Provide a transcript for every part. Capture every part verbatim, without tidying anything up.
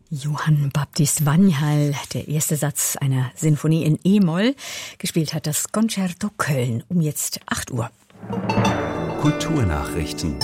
Johann Baptist Vanhal, der erste Satz einer Sinfonie in E-Moll. Gespielt hat das Concerto Köln um jetzt acht Uhr. Kulturnachrichten.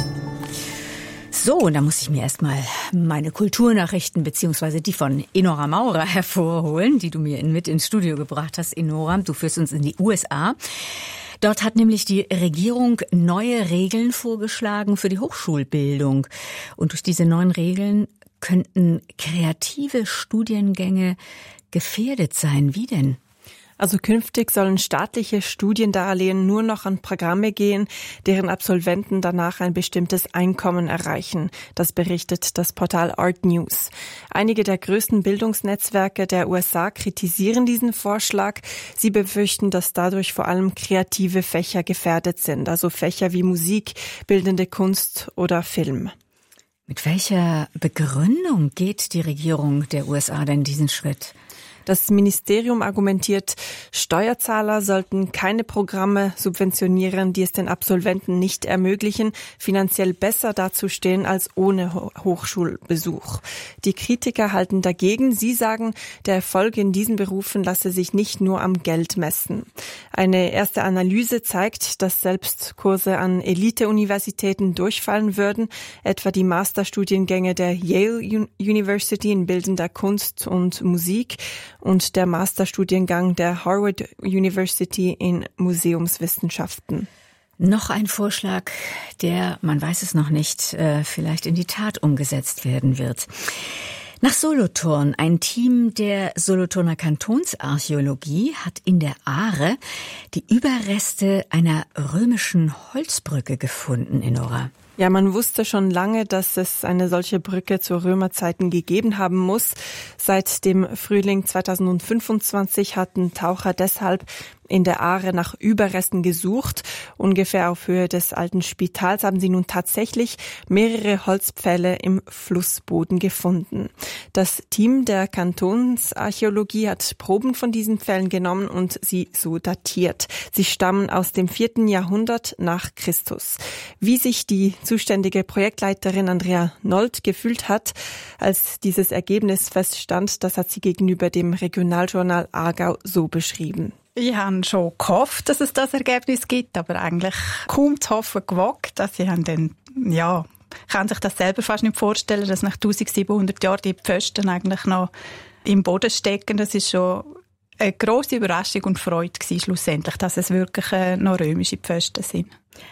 So, und da muss ich mir erstmal meine Kulturnachrichten beziehungsweise die von Enora Maurer hervorholen, die du mir mit ins Studio gebracht hast. Enora, du führst uns in die U S A. Dort hat nämlich die Regierung neue Regeln vorgeschlagen für die Hochschulbildung. Und durch diese neuen Regeln könnten kreative Studiengänge gefährdet sein. Wie denn? Also künftig sollen staatliche Studiendarlehen nur noch an Programme gehen, deren Absolventen danach ein bestimmtes Einkommen erreichen. Das berichtet das Portal Art News. Einige der größten Bildungsnetzwerke der U S A kritisieren diesen Vorschlag. Sie befürchten, dass dadurch vor allem kreative Fächer gefährdet sind, also Fächer wie Musik, bildende Kunst oder Film. Mit welcher Begründung geht die Regierung der U S A denn diesen Schritt? Das Ministerium argumentiert, Steuerzahler sollten keine Programme subventionieren, die es den Absolventen nicht ermöglichen, finanziell besser dazustehen als ohne Hochschulbesuch. Die Kritiker halten dagegen. Sie sagen, der Erfolg in diesen Berufen lasse sich nicht nur am Geld messen. Eine erste Analyse zeigt, dass selbst Kurse an Elite-Universitäten durchfallen würden, etwa die Masterstudiengänge der Yale University in bildender Kunst und Musik und der Masterstudiengang der Harvard University in Museumswissenschaften. Noch ein Vorschlag, der, man weiß es noch nicht, vielleicht in die Tat umgesetzt werden wird. Nach Solothurn. Ein Team der Solothurner Kantonsarchäologie hat in der Aare die Überreste einer römischen Holzbrücke gefunden, Enora. Ja, man wusste schon lange, dass es eine solche Brücke zu Römerzeiten gegeben haben muss. Seit dem Frühling zweitausendfünfundzwanzig hatten Taucher deshalb in der Aare nach Überresten gesucht. Ungefähr auf Höhe des alten Spitals haben sie nun tatsächlich mehrere Holzpfähle im Flussboden gefunden. Das Team der Kantonsarchäologie hat Proben von diesen Pfählen genommen und sie so datiert. Sie stammen aus dem vierten Jahrhundert nach Christus. Wie sich die zuständige Projektleiterin Andrea Nold gefühlt hat, als dieses Ergebnis feststand, das hat sie gegenüber dem Regionaljournal Aargau so beschrieben. Ich habe schon gehofft, dass es das Ergebnis gibt, aber eigentlich kaum zu hoffen gewagt, dass sie haben dann, ja, kann sich das selber fast nicht vorstellen, dass nach eintausendsiebenhundert Jahren die Pfosten eigentlich noch im Boden stecken. Das ist schon eine grosse Überraschung und Freude gewesen, schlussendlich, dass es wirklich äh, noch römische Pfosten sind.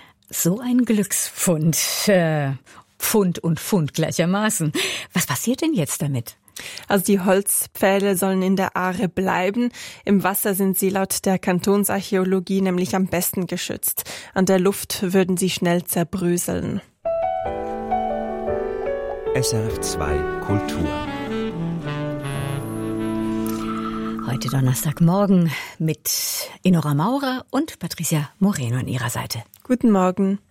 So ein Glücksfund. Äh, Pfund und Fund gleichermaßen. Was passiert denn jetzt damit? Also die Holzpfähle sollen in der Aare bleiben. Im Wasser sind sie laut der Kantonsarchäologie nämlich am besten geschützt. An der Luft würden sie schnell zerbröseln. S R F zwei Kultur. Heute Donnerstagmorgen mit Enora Maurer und Patricia Moreno an ihrer Seite. Guten Morgen.